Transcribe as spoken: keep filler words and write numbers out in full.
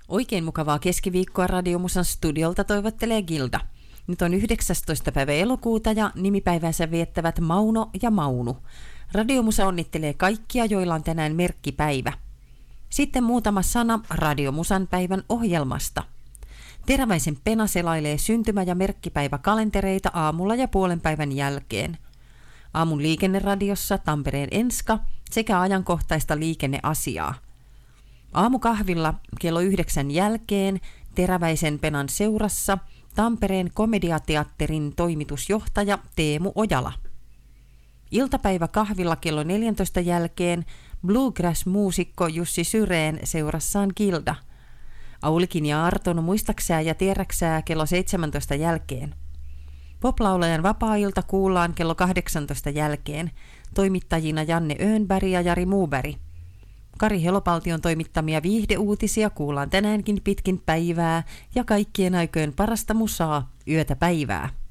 Oikein mukavaa keskiviikkoa Radiomusan studiolta toivottelee Gilda. Nyt on yhdeksästoista päivä elokuuta ja nimipäivänsä viettävät Mauno ja Maunu. Radiomusa onnittelee kaikkia, joilla on tänään merkkipäivä. Sitten muutama sana Radiomusan päivän ohjelmasta. Teräväisen Pena selailee syntymä- ja merkkipäiväkalentereita aamulla ja puolen päivän jälkeen. Aamun liikenneradiossa Tampereen Enska sekä ajankohtaista liikenneasiaa. Aamukahvilla kello yhdeksän jälkeen Teräväisen Penan seurassa Tampereen komediateatterin toimitusjohtaja Teemu Ojala. Iltapäivä kahvilla kello neljäntoista jälkeen bluegrass-muusikko Jussi Syreen seurassaan Gilda. Aulikin ja Arton muistaksää ja tiedäksää kello seitsemäntoista jälkeen. Poplaulajan vapaa-ilta kuullaan kello kahdeksantoista jälkeen. Toimittajina Janne Öönberg ja Jari Muuberg. Kari Helopaltion toimittamia viihdeuutisia kuullaan tänäänkin pitkin päivää ja kaikkien aikojen parasta musaa yötä päivää.